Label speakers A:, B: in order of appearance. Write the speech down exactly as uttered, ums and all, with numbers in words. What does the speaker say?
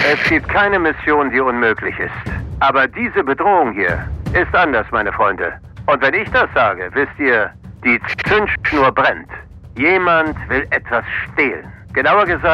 A: Es gibt keine Mission, die unmöglich ist. Aber diese Bedrohung hier ist anders, meine Freunde. Und wenn ich das sage, wisst ihr, die Zündschnur brennt. Jemand will etwas stehlen. Genauer gesagt,